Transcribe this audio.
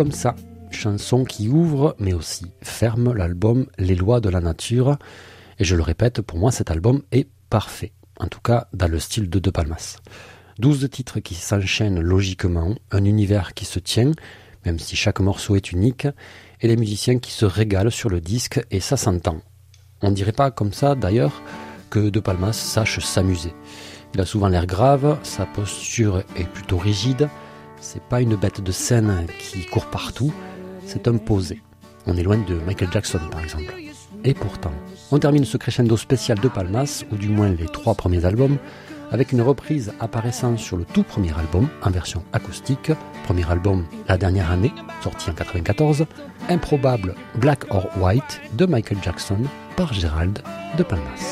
comme ça, chanson qui ouvre mais aussi ferme l'album Les lois de la nature. Et je le répète, pour moi cet album est parfait, en tout cas dans le style de De Palmas. 12 titres qui s'enchaînent logiquement, un univers qui se tient, même si chaque morceau est unique, et les musiciens qui se régalent sur le disque, et ça s'entend. On dirait pas comme ça d'ailleurs que De Palmas sache s'amuser. Il a souvent l'air grave, sa posture est plutôt rigide, c'est pas une bête de scène qui court partout, c'est un posé. On est loin de Michael Jackson par exemple. Et pourtant, on termine ce crescendo spécial De Palmas, ou du moins les 3 premiers albums, avec une reprise apparaissant sur le tout premier album, en version acoustique, premier album la dernière année, sorti en 1994, Improbable Black or White de Michael Jackson par Gérald De Palmas.